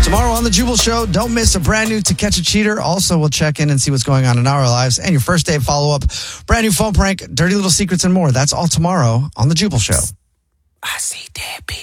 Tomorrow on The Jubal Show, don't miss a brand new To Catch a Cheater. Also, we'll check in and see what's going on in our lives. And your first day follow-up, brand new phone prank, dirty little secrets, and more. That's all tomorrow on The Jubal Show. I see dead people.